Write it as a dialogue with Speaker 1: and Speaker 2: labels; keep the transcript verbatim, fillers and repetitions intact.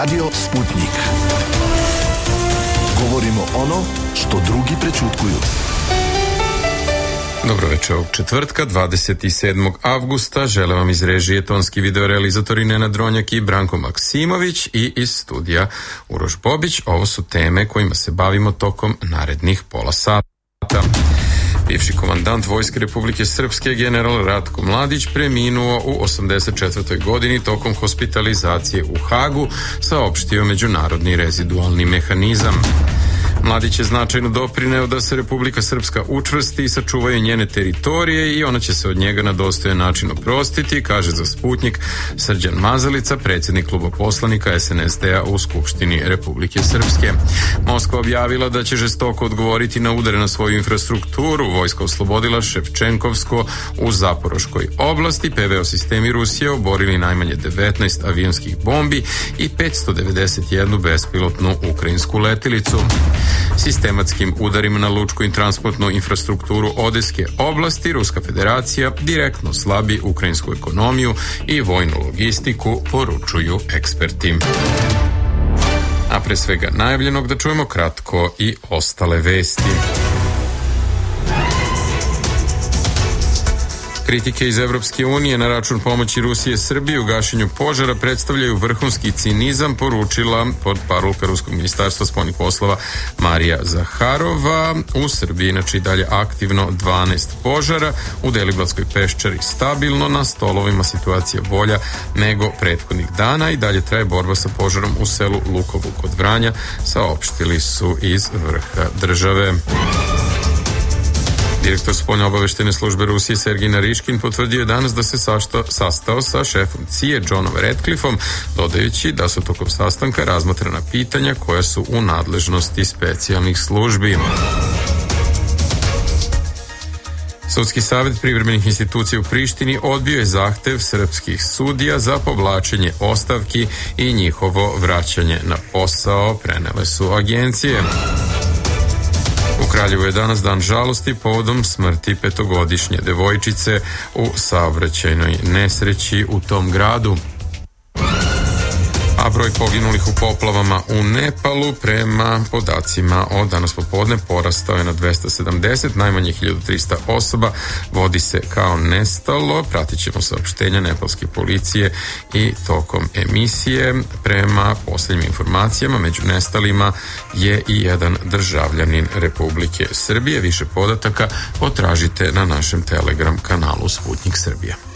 Speaker 1: Radio Sputnik. Govorimo ono što drugi prećutkuju.
Speaker 2: Dobro večer ovog četvrtka, dvadeset sedmog avgusta. Žele vam iz režije tonski videorealizatori Nenad Dronjak i Branko Maksimović i iz studija Uroš Bobić. Ovo su teme kojima se bavimo tokom narednih pola sata. Bivši komandant Vojske Republike Srpske, general Ratko Mladić, preminuo u osamdeset četvrtoj godini tokom hospitalizacije u Hagu, saopštio Međunarodni rezidualni mehanizam. Mladić je značajno doprineo da se Republika Srpska učvrsti i sačuvaju njene teritorije i ona će se od njega na dostojan način oprostiti, kaže za Sputnik Srđan Mazalica, predsjednik kluba poslanika es en es de-a u Skupštini Republike Srpske. Moskva objavila da će žestoko odgovoriti na udare na svoju infrastrukturu. Vojska oslobodila Ševčenkovsko u Zaporoškoj oblasti. pe ve o sistemi Rusije oborili najmanje devetnaest avionskih bombi i petsto devedeset jednu bespilotnu ukrajinsku letilicu. Sistematskim udarima na lučku i transportnu infrastrukturu Odeske oblasti Ruska federacija direktno slabi ukrajinsku ekonomiju i vojnu logistiku, poručuju eksperti. A pre svega najavljenog da čujemo kratko i ostale vesti. Kritike iz Evropske unije na račun pomoći Rusije Srbiji u gašenju požara predstavljaju vrhunski cinizam, poručila portparolka Ruskog ministarstva spoljnih poslova Marija Zaharova. U Srbiji inače i dalje aktivno dvanaest požara, u Deliblatskoj peščari stabilno, na stolovima situacija bolja nego prethodnih dana i dalje traje borba sa požarom u selu Lukovu kod Vranja, saopštili su iz vrha države. Direktor spoljno-obaveštene službe Rusije Sergij Nariškin potvrdio je danas da se sašto, sastao sa šefom C I A Johnom Ratcliffeom, dodajući da su tokom sastanka razmatrana pitanja koja su u nadležnosti specijalnih službi. Sudski savjet privremenih institucija u Prištini odbio je zahtev srpskih sudija za povlačenje ostavki i njihovo vraćanje na posao, prenele su agencije. U Kraljevu je danas dan žalosti povodom smrti petogodišnje devojčice u saobraćajnoj nesreći u tom gradu. A broj poginulih u poplavama u Nepalu prema podacima od danas popodne porastao je na dvesta sedamdeset, najmanje hiljadu trista osoba vodi se kao nestalo. Pratit ćemo saopštenja nepalske policije i tokom emisije. Prema posljednjim informacijama među nestalima je i jedan državljanin Republike Srbije. Više podataka potražite na našem Telegram kanalu Sputnik Srbija.